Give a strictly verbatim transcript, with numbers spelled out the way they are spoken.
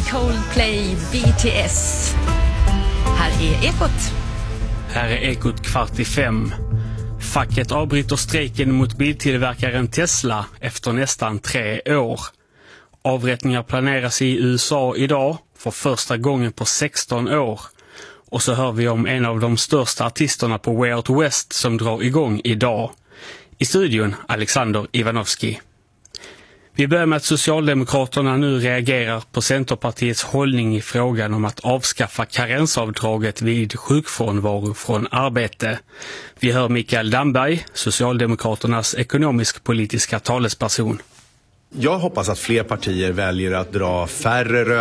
Coldplay, B T S. Här är Ekot. Här är Ekot kvart i fem. Facket avbryter strejken mot biltillverkaren Tesla efter nästan tre år. Avrättningar planeras i U S A idag för första gången på sexton år. Och så hör vi om en av de största artisterna på Way Out West som drar igång idag. I studion Alexander Ivanovski. Vi börjar med att Socialdemokraterna nu reagerar på Centerpartiets hållning i frågan om att avskaffa karensavdraget vid sjukfrånvaro från arbete. Vi hör Mikael Damberg, Socialdemokraternas ekonomisk-politiska talesperson. Jag hoppas att fler partier väljer att dra färre